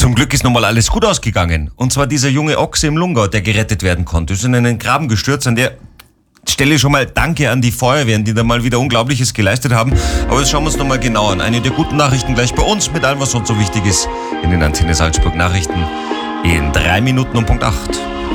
Zum Glück ist nochmal alles gut ausgegangen. Und zwar dieser junge Ochse im Lungau, der gerettet werden konnte, ist in einen Graben gestürzt, an der Stelle schon mal Danke an die Feuerwehren, die da mal wieder Unglaubliches geleistet haben. Aber jetzt schauen wir uns nochmal genau an. Eine der guten Nachrichten gleich bei uns mit allem, was sonst so wichtig ist in den Antenne Salzburg Nachrichten in 3 Minuten um Punkt 8.